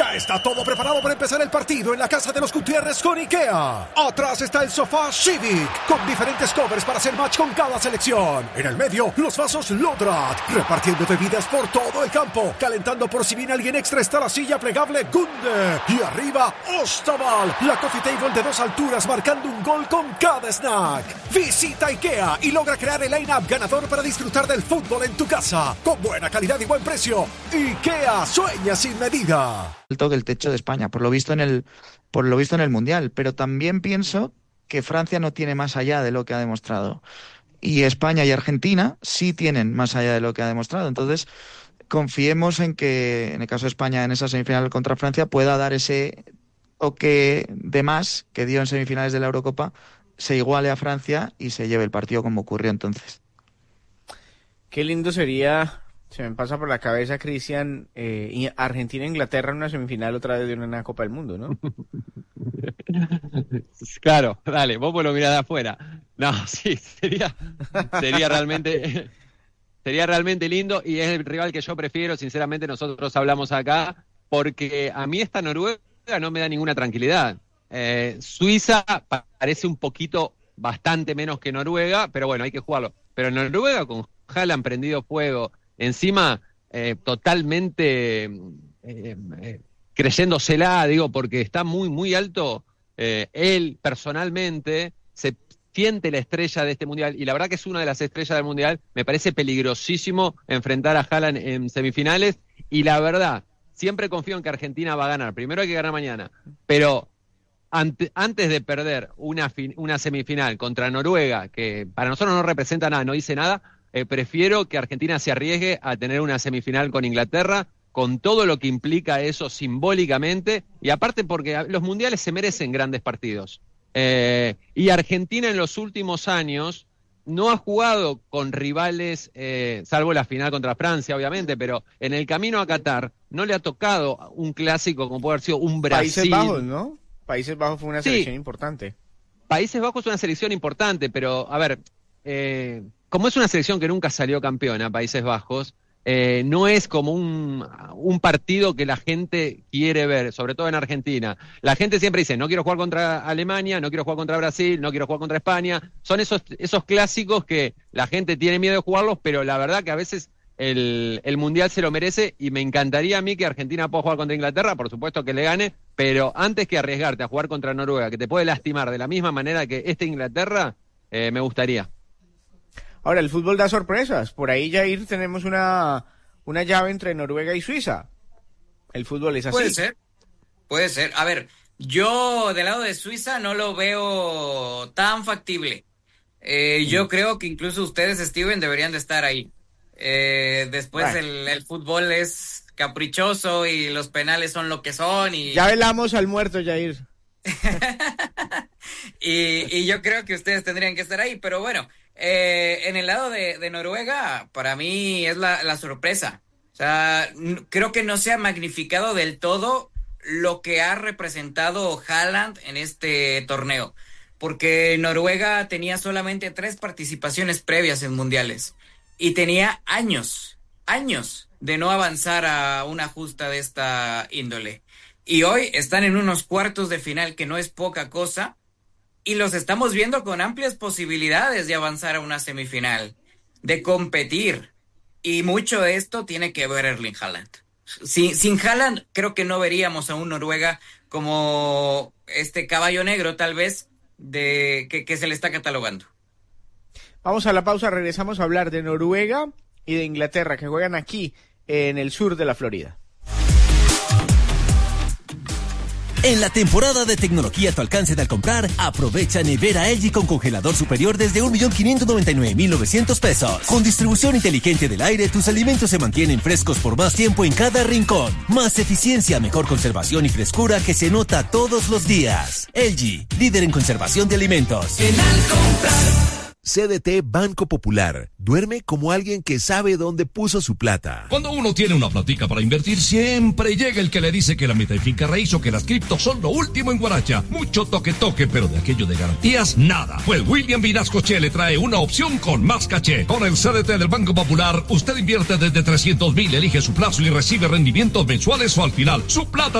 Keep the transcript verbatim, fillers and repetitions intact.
Ya está todo preparado para empezar el partido en la casa de los Gutiérrez con IKEA. Atrás está el sofá Civic, con diferentes covers para hacer match con cada selección. En el medio, los vasos Lodrat, repartiendo bebidas por todo el campo. Calentando por si viene alguien extra está la silla plegable Gunde. Y arriba, Ostaval, la coffee table de dos alturas marcando un gol con cada snack. Visita IKEA y logra crear el line-up ganador para disfrutar del fútbol en tu casa. Con buena calidad y buen precio. IKEA, sueña sin medida. Alto que el techo de España, por lo visto en el por lo visto en el Mundial, pero también pienso que Francia no tiene más allá de lo que ha demostrado y España y Argentina sí tienen más allá de lo que ha demostrado. Entonces confiemos en que en el caso de España en esa semifinal contra Francia pueda dar ese toque de más que dio en semifinales de la Eurocopa, se iguale a Francia y se lleve el partido como ocurrió entonces. Qué lindo sería. Se me pasa por la cabeza, Cristian, eh, Argentina-Inglaterra en una semifinal otra vez de una Copa del Mundo, ¿no? Claro, dale, vos pues lo mirás de afuera. No, sí, sería, sería realmente, sería realmente lindo y es el rival que yo prefiero, sinceramente nosotros hablamos acá, porque a mí esta Noruega no me da ninguna tranquilidad. Eh, Suiza parece un poquito, bastante menos que Noruega, pero bueno, hay que jugarlo. Pero Noruega con Haaland prendido fuego, encima, eh, totalmente eh, eh, creyéndosela, digo, porque está muy, muy alto. Eh, él, personalmente, se siente la estrella de este Mundial, y la verdad que es una de las estrellas del Mundial. Me parece peligrosísimo enfrentar a Haaland en semifinales, y la verdad, siempre confío en que Argentina va a ganar. Primero hay que ganar mañana, pero ante, antes de perder una, fin, una semifinal contra Noruega, que para nosotros no representa nada, no dice nada, Eh, prefiero que Argentina se arriesgue a tener una semifinal con Inglaterra, con todo lo que implica eso simbólicamente, y aparte porque los mundiales se merecen grandes partidos. Eh, y Argentina en los últimos años no ha jugado con rivales, eh, salvo la final contra Francia, obviamente, pero en el camino a Qatar no le ha tocado un clásico como puede haber sido un Brasil. Países Bajos, ¿no? Países Bajos fue una selección sí, importante. Países Bajos es una selección importante, pero, a ver... Eh, como es una selección que nunca salió campeona, Países Bajos, eh, no es como un, un partido que la gente quiere ver, sobre todo en Argentina. La gente siempre dice, no quiero jugar contra Alemania, no quiero jugar contra Brasil, no quiero jugar contra España. Son esos, esos clásicos que la gente tiene miedo de jugarlos, pero la verdad que a veces el, el Mundial se lo merece, y me encantaría a mí que Argentina pueda jugar contra Inglaterra, por supuesto que le gane, pero antes que arriesgarte a jugar contra Noruega, que te puede lastimar de la misma manera que este Inglaterra, eh, me gustaría. Ahora, el fútbol da sorpresas. Por ahí, Jair, tenemos una, una llave entre Noruega y Suiza. El fútbol es así. Puede ser, puede ser. A ver, yo del lado de Suiza no lo veo tan factible. Eh, mm. Yo creo que incluso ustedes, Steven, deberían de estar ahí. Eh, después bueno. el, el fútbol es caprichoso y los penales son lo que son. Y... Ya velamos al muerto, Jair. y, y yo creo que ustedes tendrían que estar ahí, pero bueno... Eh, en el lado de, de Noruega, para mí es la, la sorpresa. O sea, n- creo que no se ha magnificado del todo lo que ha representado Haaland en este torneo. Porque Noruega tenía solamente tres participaciones previas en mundiales. Y tenía años, años de no avanzar a una justa de esta índole. Y hoy están en unos cuartos de final, que no es poca cosa. Y los estamos viendo con amplias posibilidades de avanzar a una semifinal, de competir. Y mucho de esto tiene que ver Erling Haaland. Sin, sin Haaland creo que no veríamos a un Noruega como este caballo negro, tal vez, de que, que se le está catalogando. Vamos a la pausa, regresamos a hablar de Noruega y de Inglaterra, que juegan aquí en el sur de la Florida. En la temporada de tecnología a tu alcance al comprar, aprovecha nevera L G con congelador superior desde un millón quinientos noventa y nueve mil novecientos pesos. Con distribución inteligente del aire, tus alimentos se mantienen frescos por más tiempo en cada rincón. Más eficiencia, mejor conservación y frescura que se nota todos los días. L G, líder en conservación de alimentos. En al comprar. C D T Banco Popular. Duerme como alguien que sabe dónde puso su plata. Cuando uno tiene una platica para invertir, siempre llega el que le dice que la meta de finca raíz o que las criptos son lo último en Guaracha. Mucho toque toque, pero de aquello de garantías, nada. Pues William Vinascoche le trae una opción con más caché. Con el C D T del Banco Popular, usted invierte desde trescientos mil, elige su plazo y recibe rendimientos mensuales o al final. Su plata